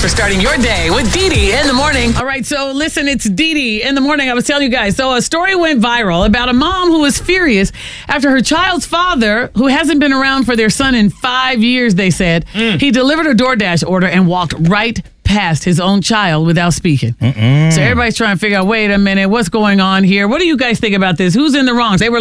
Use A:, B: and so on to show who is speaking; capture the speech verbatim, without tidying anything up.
A: for starting your day with Dee Dee in the morning.
B: All right, so listen, it's Dee Dee in the morning. I was telling you guys. So a story went viral about a mom who was furious after her child's father, who hasn't been around for their son in five years, they said, mm. he delivered a DoorDash order and walked right past his own child without speaking. Mm-mm. So everybody's trying to figure out, wait a minute, what's going on here? What do you guys think about this? Who's in the wrong? They were